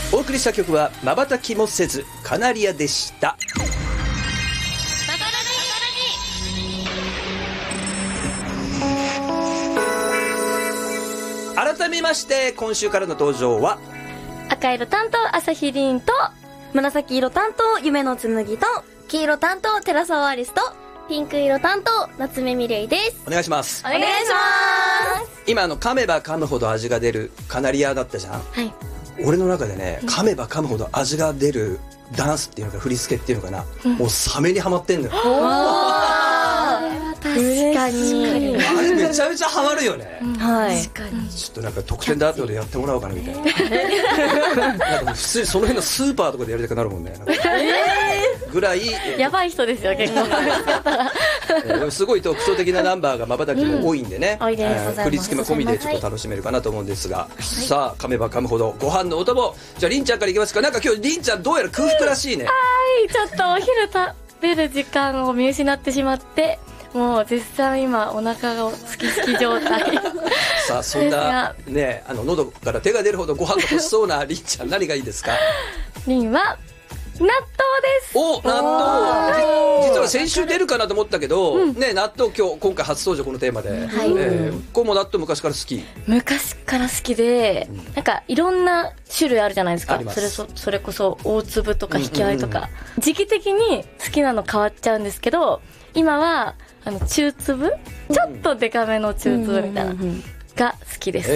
お送りした曲は瞬きもせずカナリアでした。改めまして今週からの登場は赤色担当朝日凛と、紫色担当夢の紬と、黄色担当寺澤アリスと、ピンク色担当夏目みれいです。 お願いします。 お願いします。 今噛めば噛むほど味が出るカナリアだったじゃん。 はい。 俺の中でね、噛めば噛むほど味が出るダンスっていうのか振り付けっていうのかな、もうサメにハマってんのよ。 確かにあれめちゃめちゃハマるよね。 はい。 ちょっとなんか特典で後でやってもらおうかなみたいな。なんか普通にその辺のスーパーとかでやりたくなるもんね。ぐらいやばい人ですよ結構。 すごい特徴的なナンバーが瞬きも多いんでね、 多いです。 振り付けも込みでちょっと楽しめるかなと思うんですが、さあ噛めば噛むほどご飯のお供、じゃありんちゃんからいきますか。なんか今日りんちゃんどうやら空腹らしいね。 はい、ちょっとお昼食べる時間を見失ってしまって、もう絶賛今お腹がすきすき状態。 さあそんなね、喉から手が出るほどご飯が欲しそうなりんちゃん何がいいですか。りんは納豆です。 お、納豆。実は先週出るかなと思ったけど、ね、納豆今回初登場このテーマで、これも納豆昔から好き。 昔から好きで、なんかいろんな種類あるじゃないですか。それこそ大粒とか引き合いとか、時期的に好きなの変わっちゃうんですけど、今は中粒、ちょっとデカめの中粒みたいなが好きです。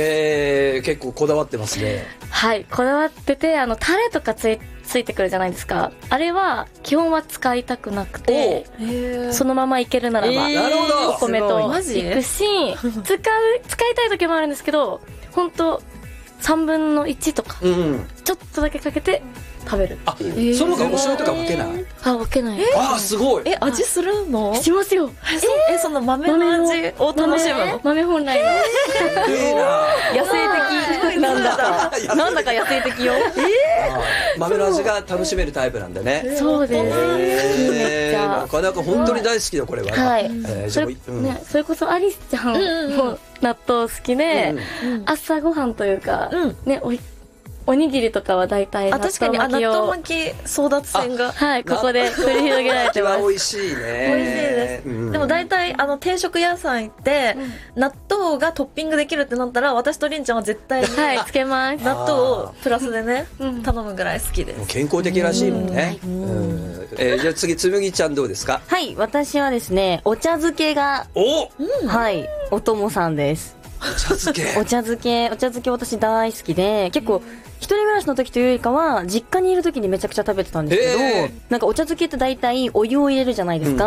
結構こだわってますね。 はい、こだわってて、タレとかついてくるじゃないですか。あれは基本は使いたくなくて、そのままいけるならば、お米といくし、使いたい時もあるんですけど、本当3分の1とか、ちょっとだけかけて食べる。 あ、その他お醤油とか分けない？ あ、分けない。 あ、すごい。 味するの？ しますよ。 その豆の味を楽しむの？ 豆本来の。野生的なんだか野生的よ。 豆の味が楽しめるタイプなんだね。 そうです。めっちゃ。 なかなか本当に大好きだこれは。 はい。それこそアリスちゃんも納豆好きで、朝ごはんというかね、おにぎりとかは大体納豆巻きを。 確かに納豆巻き争奪戦が、 はい、ここで繰り広げられてます。 美味しいね。 美味しいです。でも大体定食屋さん行って納豆がトッピングできるってなったら、私とりんちゃんは絶対につけます。 納豆をプラスでね頼むぐらい好きです。 健康的らしいもんね。じゃあ次つむぎちゃんどうですか。 はい、私はですね、お茶漬けがはいお供さんです。お茶漬け私大好きで、結構一人暮らしの時というよりかは実家にいる時にめちゃくちゃ食べてたんですけど、なんかお茶漬けって大体お湯を入れるじゃないですか。